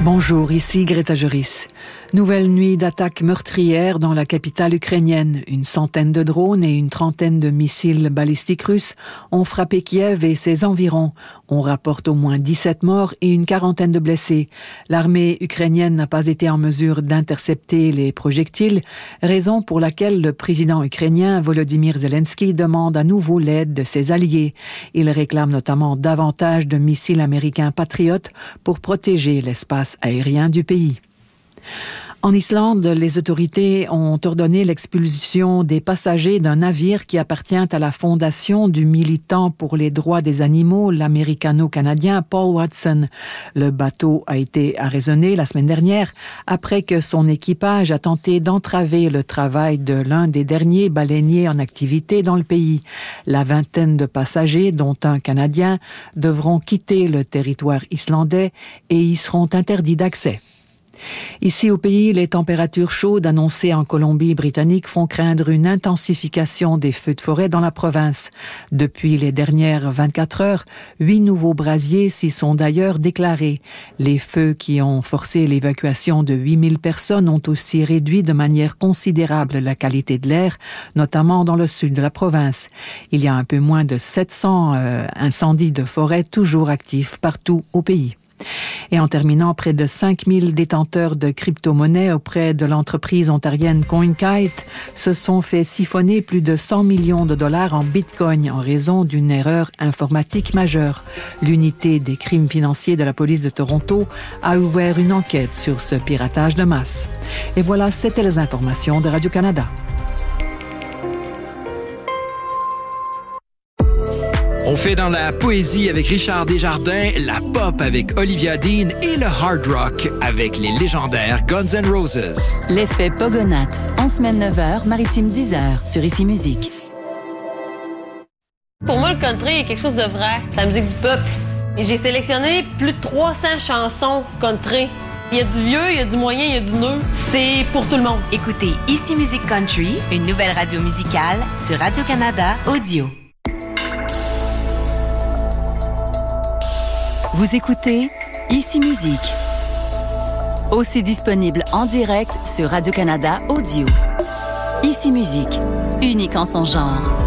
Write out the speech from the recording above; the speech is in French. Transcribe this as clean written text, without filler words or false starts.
Bonjour, ici Greta Joris. Nouvelle nuit d'attaques meurtrières dans la capitale ukrainienne. Une centaine de drones et une trentaine de missiles balistiques russes ont frappé Kiev et ses environs. On rapporte au moins 17 morts et une quarantaine de blessés. L'armée ukrainienne n'a pas été en mesure d'intercepter les projectiles, raison pour laquelle le président ukrainien Volodymyr Zelensky demande à nouveau l'aide de ses alliés. Il réclame notamment davantage de missiles américains Patriot pour protéger l'espace aérien du pays. En Islande, les autorités ont ordonné l'expulsion des passagers d'un navire qui appartient à la fondation du militant pour les droits des animaux, l'américano-canadien Paul Watson. Le bateau a été arraisonné la semaine dernière après que son équipage a tenté d'entraver le travail de l'un des derniers baleiniers en activité dans le pays. La vingtaine de passagers, dont un Canadien, devront quitter le territoire islandais et y seront interdits d'accès. Ici au pays, les températures chaudes annoncées en Colombie-Britannique font craindre une intensification des feux de forêt dans la province. Depuis les dernières 24 heures, 8 nouveaux brasiers s'y sont d'ailleurs déclarés. Les feux qui ont forcé l'évacuation de 8000 personnes ont aussi réduit de manière considérable la qualité de l'air, notamment dans le sud de la province. Il y a un peu moins de 700 incendies de forêt toujours actifs partout au pays. Et en terminant, près de 5000 détenteurs de crypto-monnaies auprès de l'entreprise ontarienne CoinKite se sont fait siphonner plus de 100 millions de dollars en bitcoin en raison d'une erreur informatique majeure. L'unité des crimes financiers de la police de Toronto a ouvert une enquête sur ce piratage de masse. Et voilà, c'était les informations de Radio-Canada. On fait dans la poésie avec Richard Desjardins, la pop avec Olivia Dean et le hard rock avec les légendaires Guns N' Roses. L'effet Pogonath, en semaine 9h, maritime 10h, sur Ici Musique. Pour moi, le country est quelque chose de vrai, c'est la musique du peuple. Et j'ai sélectionné plus de 300 chansons country. Il y a du vieux, il y a du moyen, il y a du neuf. C'est pour tout le monde. Écoutez Ici Musique Country, une nouvelle radio musicale sur Radio-Canada Audio. Vous écoutez Ici Musique. Aussi disponible en direct sur Radio-Canada Audio. Ici Musique, unique en son genre.